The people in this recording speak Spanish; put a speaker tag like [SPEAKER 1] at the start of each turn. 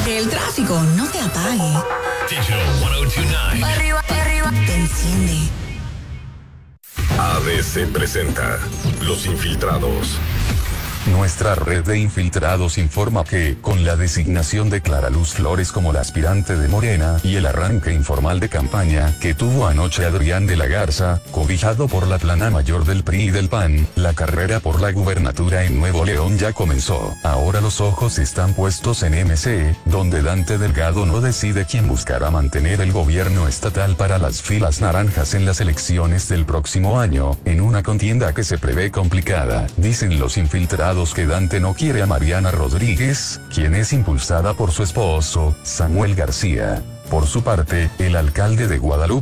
[SPEAKER 1] Que el tráfico no te apague.
[SPEAKER 2] Digital 1029.
[SPEAKER 1] Arriba, arriba. Te enciende.
[SPEAKER 3] ABC presenta Los Infiltrados.
[SPEAKER 4] Nuestra red de infiltrados informa que, con la designación de Clara Luz Flores como la aspirante de Morena y el arranque informal de campaña que tuvo anoche Adrián de la Garza, cobijado por la plana mayor del PRI y del PAN, la carrera por la gubernatura en Nuevo León ya comenzó. Ahora los ojos están puestos en MC, donde Dante Delgado no decide quién buscará mantener el gobierno estatal para las filas naranjas en las elecciones del próximo año, en una contienda que se prevé complicada. Dicen los infiltrados que Dante no quiere a Mariana Rodríguez, quien es impulsada por su esposo, Samuel García. Por su parte, el alcalde de Guadalupe,